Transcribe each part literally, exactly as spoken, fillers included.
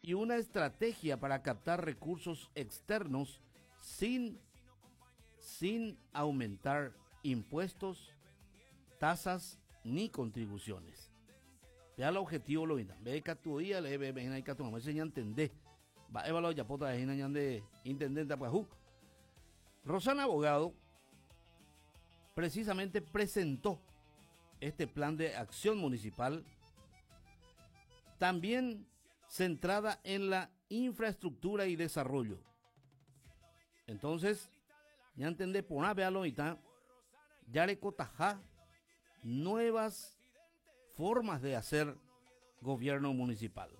y una estrategia para captar recursos externos sin, sin aumentar impuestos, tasas ni contribuciones. Ya el objetivo lo mismo. Ve que tu día le ve ven ahí que tu mamá se ya entender. Va a evaluar ya pota de de intendente pues. Rosana Abogado precisamente presentó este plan de acción municipal, también centrada en la infraestructura y desarrollo. Entonces, ya entendé por una vez ahorita, ya le cotajá nuevas formas de hacer gobierno municipal.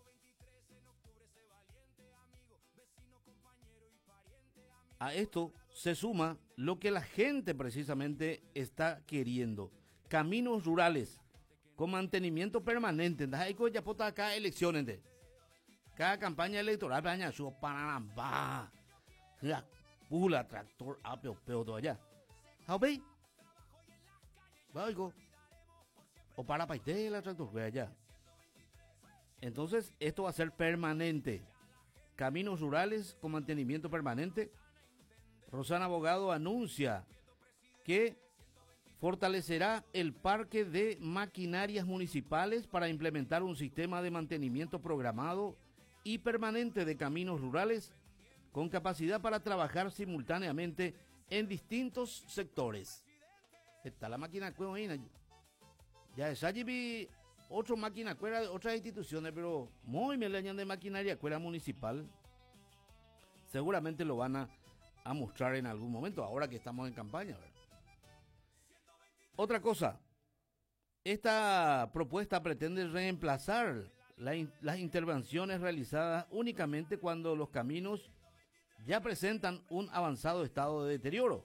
A esto se suma lo que la gente precisamente está queriendo. Caminos rurales con mantenimiento permanente. Hay que ya pota cada elección. Cada campaña electoral para su panamá. La pula tractor a peo peo todo allá. ¿How be? Oigo. O para paite la tractor de allá. Entonces, esto va a ser permanente. Caminos rurales con mantenimiento permanente. Rosana Abogado anuncia que fortalecerá el parque de maquinarias municipales para implementar un sistema de mantenimiento programado y permanente de caminos rurales con capacidad para trabajar simultáneamente en distintos sectores. Está la máquina cueva, ya es allí otra máquina cueva de otras instituciones, pero muy me le añaden de maquinaria cueva municipal. Seguramente lo van a a mostrar en algún momento, ahora que estamos en campaña, ¿verdad? Otra cosa, esta propuesta pretende reemplazar la in, las intervenciones realizadas únicamente cuando los caminos ya presentan un avanzado estado de deterioro.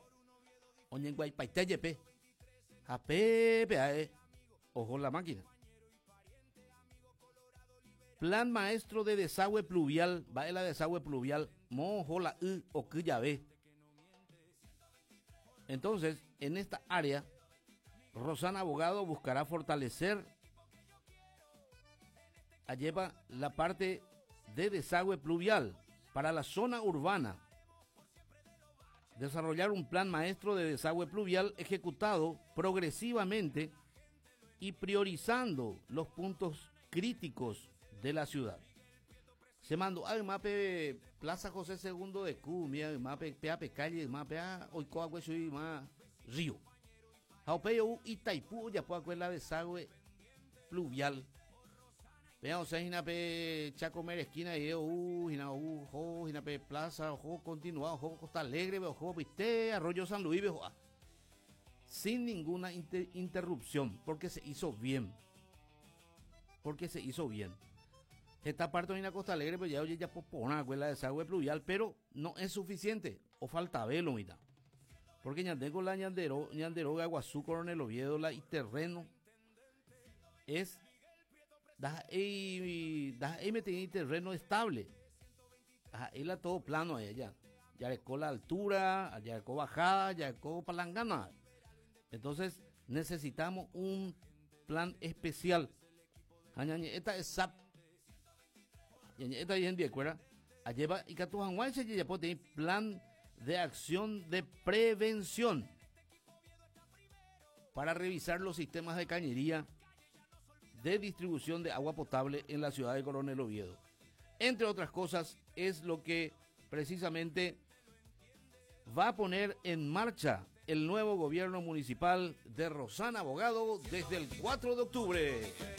Ojo la máquina. Plan maestro de desagüe pluvial, va la desagüe pluvial, mojo la u o que ya ve. Entonces, en esta área, Rosana Abogado buscará fortalecer, lleva la parte de desagüe pluvial para la zona urbana, desarrollar un plan maestro de desagüe pluvial ejecutado progresivamente y priorizando los puntos críticos de la ciudad. Se mandó al mape Plaza José segundo de Q, mira, mape peape calle, mape a oicoa hueso y más río. Jaupeo Itaipú ya puede hacer la desagüe pluvial. Veamos, o sea, pe Chacomer esquina y uh, hina uh, jo, hina pe Plaza, ojo continuado, ojo Costa Alegre, ojo viste Arroyo San Luis, ojo, sin ninguna inter interrupción, porque se hizo bien. Porque se hizo bien. Esta parte de la Costa Alegre, pues ya oye ya popona la desagüe pluvial, pero no es suficiente, o falta verlo, mira. Porque ya tengo la ñandero, ñandero, Aguazú, Coronel Oviedo, la y terreno es da y da y me tiene terreno estable. Ajá, y la todo plano allá, ya. Ya le la altura, ya le bajada, ya le palangana. Entonces, necesitamos un plan especial. Esta es S A P. Esta es de acuerdo. Lleva y que tu hanguay se ya puede tener plan de acción de prevención para revisar los sistemas de cañería de distribución de agua potable en la ciudad de Coronel Oviedo. Entre otras cosas, es lo que precisamente va a poner en marcha el nuevo gobierno municipal de Rosana Abogado desde el cuatro de octubre.